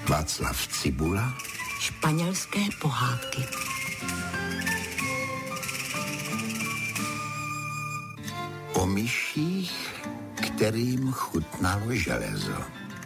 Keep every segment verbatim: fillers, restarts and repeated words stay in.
Václav Cibula. Španělské pohádky. O myších, kterým chutnalo železo.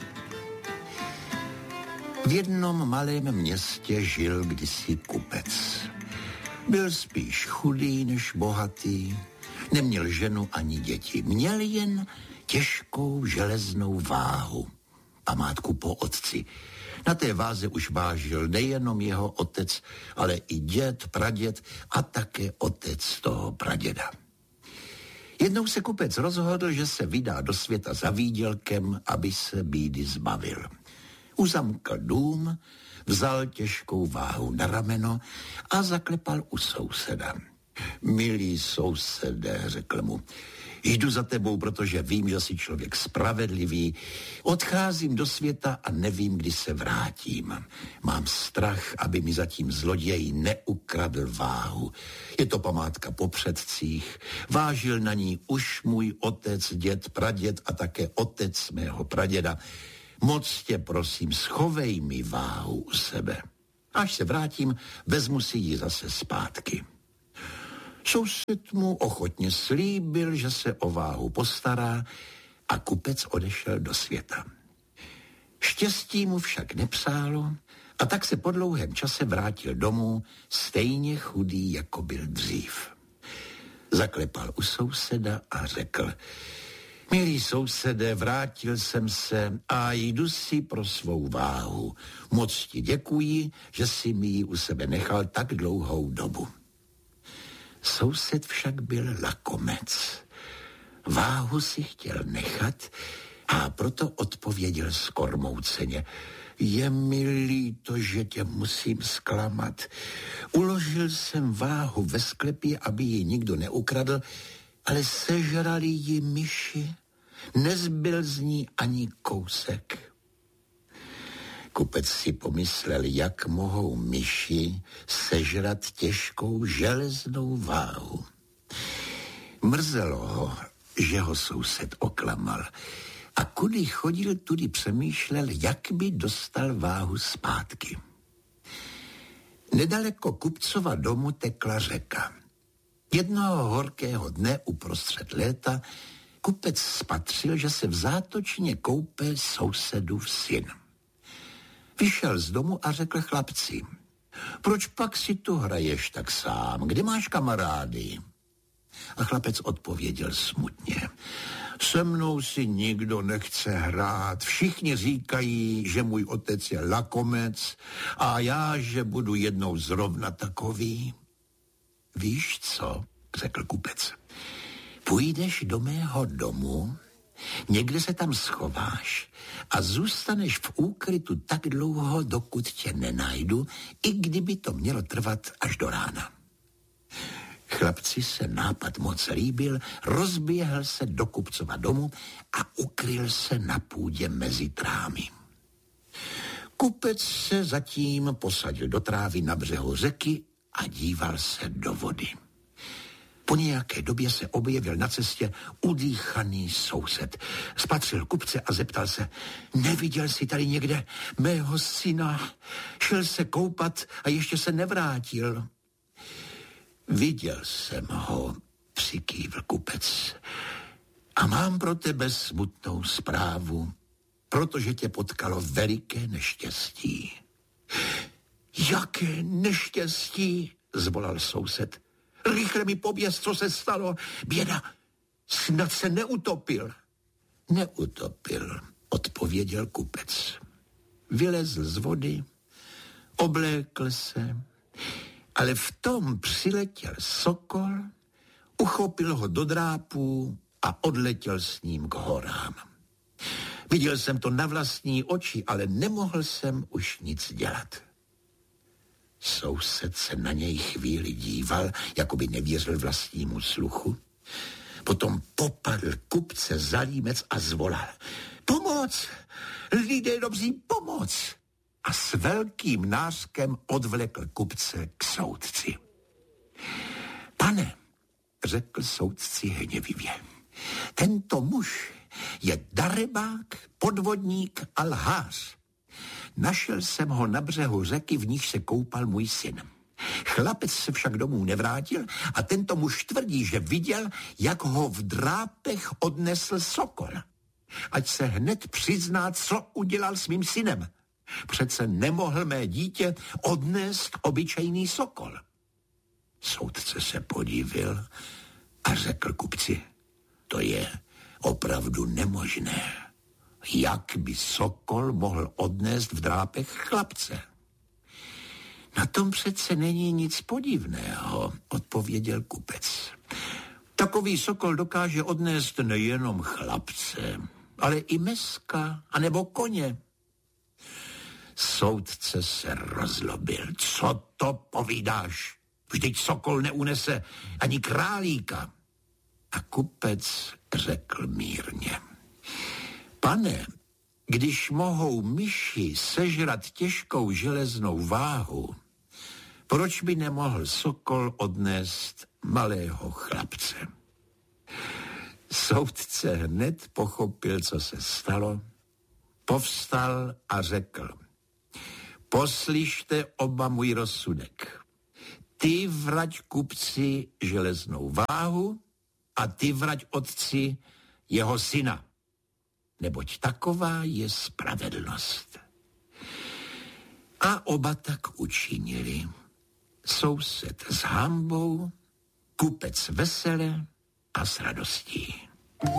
V jednom malém městě žil kdysi kupec. Byl spíš chudý než bohatý, neměl ženu ani děti, měl jen těžkou železnou váhu, památku po otci. Na té váze už vážil nejenom jeho otec, ale i děd, praděd a také otec toho praděda. Jednou se kupec rozhodl, že se vydá do světa za výdělkem, aby se bídy zbavil. Uzamkl dům, vzal těžkou váhu na rameno a zaklepal u souseda. Milý sousede, řekl mu, jdu za tebou, protože vím, že jsi člověk spravedlivý. Odcházím do světa a nevím, kdy se vrátím. Mám strach, aby mi zatím zloděj neukradl váhu. Je to památka po předcích. Vážil na ní už můj otec, děd, praděd a také otec mého praděda. Moc tě prosím, schovej mi váhu u sebe. Až se vrátím, vezmu si ji zase zpátky. Soused mu ochotně slíbil, že se o váhu postará a kupec odešel do světa. Štěstí mu však nepřálo a tak se po dlouhém čase vrátil domů stejně chudý, jako byl dřív. Zaklepal u souseda a řekl, milý sousede, vrátil jsem se a jdu si pro svou váhu. Moc ti děkuji, že jsi mi ji u sebe nechal tak dlouhou dobu. Soused však byl lakomec. Váhu si chtěl nechat a proto odpověděl skormouceně. Je mi líto, že tě musím zklamat. Uložil jsem váhu ve sklepě, aby ji nikdo neukradl, ale sežrali ji myši. Nezbyl z ní ani kousek. Kupec si pomyslel, jak mohou myši sežrat těžkou železnou váhu. Mrzelo ho, že ho soused oklamal. A kudy chodil, tudy přemýšlel, jak by dostal váhu zpátky. Nedaleko kupcova domu tekla řeka. Jednoho horkého dne uprostřed léta kupec spatřil, že se v zátočně koupe sousedův syn. Vyšel z domu a řekl chlapci, proč pak si tu hraješ tak sám, kde máš kamarády? A chlapec odpověděl smutně, se mnou si nikdo nechce hrát, všichni říkají, že můj otec je lakomec a já, že budu jednou zrovna takový. Víš co, řekl kupec, půjdeš do mého domu, někde se tam schováš a zůstaneš v úkrytu tak dlouho, dokud tě nenajdu, i kdyby to mělo trvat až do rána. Chlapci se nápad moc líbil, rozběhl se do kupcova domu a ukryl se na půdě mezi trámy. Kupec se zatím posadil do trávy na břehu řeky a díval se do vody. Po nějaké době se objevil na cestě udýchaný soused. Spatřil kupce a zeptal se, neviděl jsi tady někde mého syna? Šel se koupat a ještě se nevrátil. Viděl jsem ho, přikývl kupec. A mám pro tebe smutnou zprávu, protože tě potkalo veliké neštěstí. Jaké neštěstí, zvolal soused. Rychle mi pověz, co se stalo. Běda, snad se neutopil. Neutopil, odpověděl kupec. Vylezl z vody, oblékl se, ale v tom přiletěl sokol, uchopil ho do drápů a odletěl s ním k horám. Viděl jsem to na vlastní oči, ale nemohl jsem už nic dělat. Soused se na něj chvíli díval, jako by nevěřil vlastnímu sluchu. Potom popadl kupce za límec a zvolal. Pomoc! Lidé dobří, pomoc! A s velkým nářkem odvlekl kupce k soudci. Pane, řekl soudci hněvivě, tento muž je darebák, podvodník a lhář. Našel jsem ho na břehu řeky, v níž se koupal můj syn. Chlapec se však domů nevrátil a tento muž tvrdí, že viděl, jak ho v drápech odnesl sokol. Ať se hned přizná, co udělal s mým synem. Přece nemohl mé dítě odnést obyčejný sokol. Soudce se podivil a řekl kupci, to je opravdu nemožné. Jak by sokol mohl odnést v drápech chlapce? Na tom přece není nic podivného, odpověděl kupec. Takový sokol dokáže odnést nejenom chlapce, ale i meska, anebo koně. Soudce se rozlobil. Co to povídáš? Vždyť sokol neunese ani králíka. A kupec řekl mírně. Pane, když mohou myši sežrat těžkou železnou váhu, proč by nemohl sokol odnést malého chlapce? Soudce hned pochopil, co se stalo, povstal a řekl, poslyšte oba můj rozsudek. Ty vrať kupci železnou váhu a ty vrať otci jeho syna. Neboť taková je spravedlnost. A oba tak učinili. Soused s hanbou, kupec vesele a s radostí.